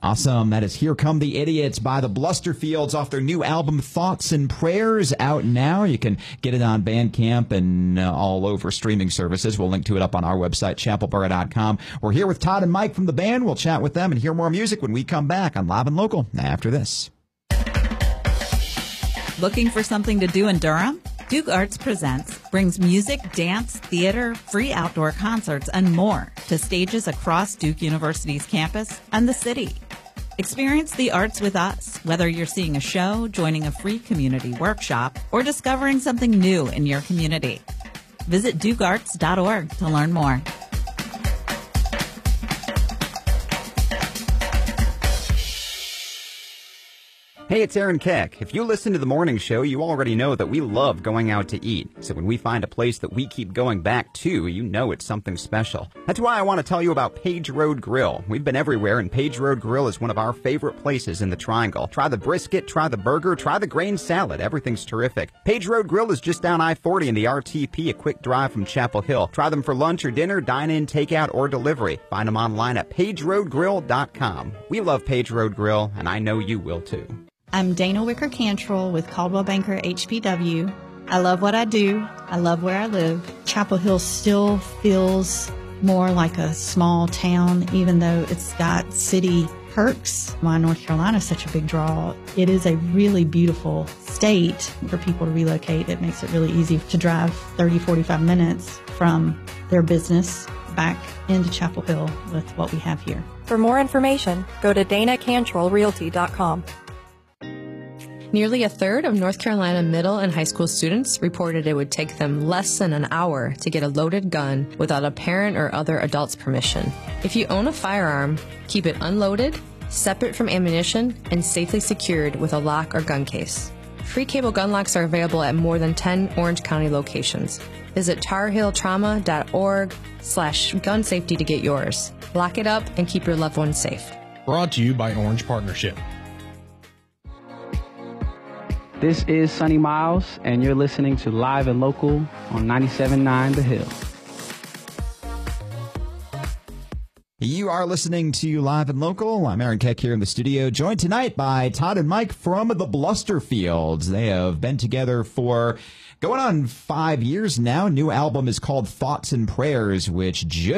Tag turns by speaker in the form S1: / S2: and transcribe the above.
S1: Awesome. That is Here Come the Idiots by the Blusterfields off their new album Thoughts and Prayers, out now. You can get it on Bandcamp and all over streaming services. We'll link to it up on our website, chapelboro.com. We're here with Todd and Mike from the band. We'll chat with them and hear more music when we come back on Live and Local after this.
S2: Looking for something to do in Durham? Duke Arts Presents brings music, dance, theater, free outdoor concerts, and more to stages across Duke University's campus and the city. Experience the arts with us, whether you're seeing a show, joining a free community workshop, or discovering something new in your community. Visit dukearts.org to learn more.
S3: Hey, it's Aaron Keck. If you listen to the morning show, you already know that we love going out to eat. So when we find a place that we keep going back to, you know it's something special. That's why I want to tell you about Page Road Grill. We've been everywhere, and Page Road Grill is one of our favorite places in the Triangle. Try the brisket, try the burger, try the grain salad. Everything's terrific. Page Road Grill is just down I-40 in the RTP, a quick drive from Chapel Hill. Try them for lunch or dinner, dine-in, takeout, or delivery. Find them online at pageroadgrill.com. We love Page Road Grill, and I know you will too.
S4: I'm Dana Wicker Cantrell with Caldwell Banker HPW. I love what I do. I love where I live. Chapel Hill still feels more like a small town, even though it's got city perks. Why North Carolina is such a big draw. It is a really beautiful state for people to relocate. It makes it really easy to drive 30, 45 minutes from their business back into Chapel Hill with what we have here.
S5: For more information, go to danacantrellrealty.com.
S6: Nearly a third of North Carolina middle and high school students reported it would take them less than an hour to get a loaded gun without a parent or other adult's permission. If you own a firearm, keep it unloaded, separate from ammunition, and safely secured with a lock or gun case. Free cable gun locks are available at more than 10 Orange County locations. Visit tarhilltrauma.org/gun safety to get yours. Lock it up and keep your loved ones safe.
S7: Brought to you by Orange Partnership.
S8: This is Sonny Miles, and you're listening to Live and Local on 97.9 The Hill.
S1: You are listening to Live and Local. I'm Aaron Keck here in the studio, joined tonight by Todd and Mike from the Blusterfields. They have been together for going on 5 years now. New album is called Thoughts and Prayers, which just